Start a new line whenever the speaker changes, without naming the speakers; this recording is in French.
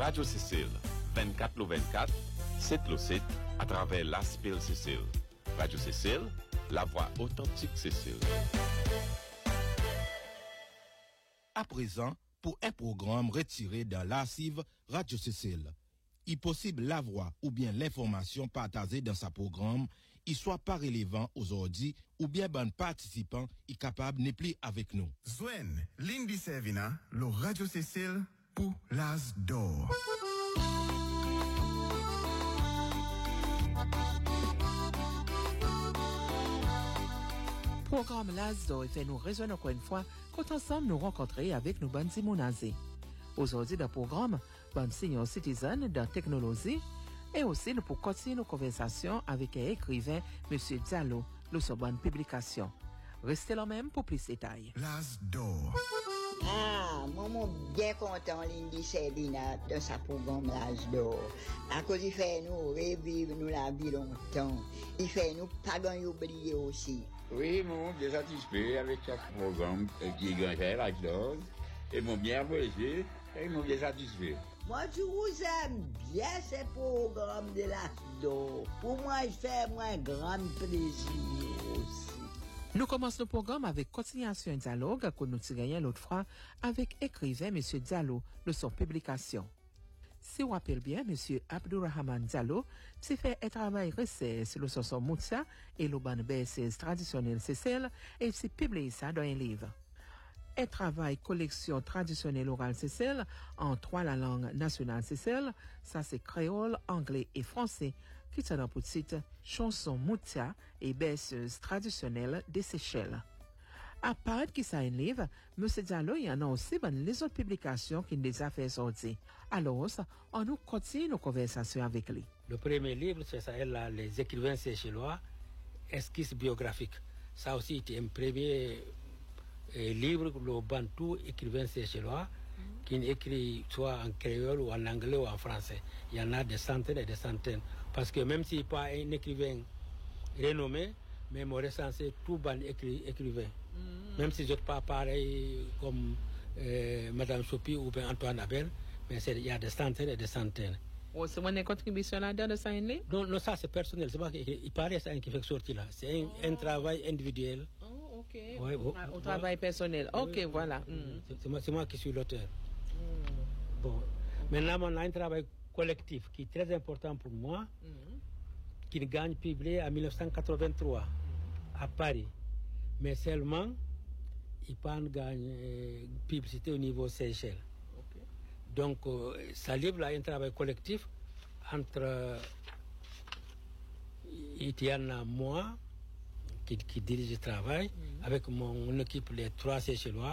Radio Cécile, 24/24, 7/7, à travers l'Aspil Cécile. Radio Cécile, la voix authentique Cécile.
À présent, pour un programme retiré dans l'archive Radio Cécile. Il est possible la voix ou bien l'information partagée dans sa programme, il soit pas relevant aujourd'hui ou bien bon participant est capable n'est plus avec nous.
Zwen, Lindy Servina, le Radio Cécile pour l'As d'or.
Programme L'Asdo fait nous rejoindre encore une fois quand ensemble nous rencontrer avec nos bonnes Simonazé. Aujourd'hui dans le programme, bonne senior citizen dans technologie et aussi nous pour continuer nos conversations avec un écrivain, M. Diallo, nous sommes bonne publication. Restez là même pour plus de détails.
L'Asdo.
Ah, moi, bien content, Lindy Servina, de sa programme L'Asdo. À cause il fait nous revivre nous la vie longtemps. Il fait nous pas gagner oublier aussi.
Oui, mon bien satisfait avec chaque programme qui gagne l'âge d'or. Et mon bien apprécié et mon bien satisfait.
Moi, je vous aime bien ces programmes de l'Asdo. Pour moi, il fait un grand plaisir aussi.
Nous commençons le programme avec continuation dialogue que nous tirons l'autre fois avec écrivain M. Diallo de son publication. Si vous rappelez bien, M. Abdourahman Diallo, tu fait un travail récent sur le chanson Moutia et le ban BSS traditionnel Cécile et tu publie ça dans un livre. Un travail collection traditionnelle orale Cécile en 3 la langue nationale Cécile, ça c'est créole, anglais et français, qui tient pour titre chanson Moutia et berceuse traditionnelle des Seychelles. À part qui ça un livre, M. Diallo, il y en a aussi les autres publications qui nous a fait sortir. Alors, on nous continue nos conversations avec lui.
Le premier livre, c'est ça, là, les écrivains séchellois, esquisse biographique. Ça aussi, était un premier livre, le bantou écrivain séchellois, qui écrit soit en créole ou en anglais ou en français. Il y en a des centaines et des centaines. Parce que même s'il n'est pas un écrivain renommé, mais on recensé tout ban écrivain. Même si je ne suis pas pareil comme Madame Choupi ou bien Antoine Abel, mais il y a des centaines et des centaines.
Oh, c'est une contribution là-dedans de ça,
non, ça c'est personnel. C'est pas qu'il paraît ça qui fait sortir là. C'est un travail individuel.
Oh, ok.
Ouais,
Au travail personnel. Ok,
oui,
voilà.
C'est moi qui suis l'auteur. Bon. Maintenant, on a un travail collectif qui est très important pour moi, qui gagne publié en 1983 à Paris. Mais seulement, il pas gagne publicité au niveau Seychelles. Okay. Donc, ça livre là un travail collectif entre Itiana, moi, qui dirige le travail, avec mon équipe, les 3 Seychellois.